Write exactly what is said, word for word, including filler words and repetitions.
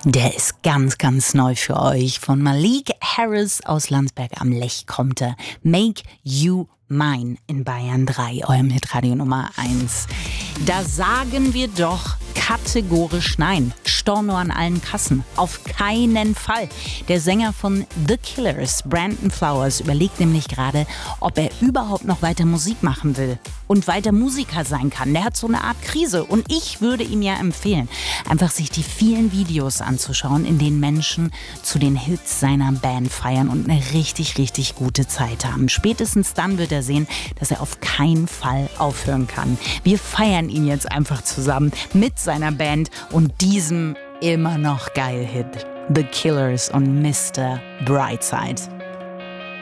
Der ist ganz, ganz neu für euch. Von Malik Harris aus Landsberg am Lech kommt er. Make You Mine in Bayern drei, eurem Hitradio Nummer eins. Da sagen wir doch kategorisch nein. Storno an allen Kassen. Auf keinen Fall. Der Sänger von The Killers, Brandon Flowers, überlegt nämlich gerade, ob er überhaupt noch weiter Musik machen will und weiter Musiker sein kann. Der hat so eine Art Krise und ich würde ihm ja empfehlen, einfach sich die vielen Videos anzuschauen, in denen Menschen zu den Hits seiner Band feiern und eine richtig, richtig gute Zeit haben. Spätestens dann wird er sehen, dass er auf keinen Fall aufhören kann. Wir feiern ihn jetzt einfach zusammen mit seiner Band und diesem immer noch geil Hit. The Killers und Mister Brightside.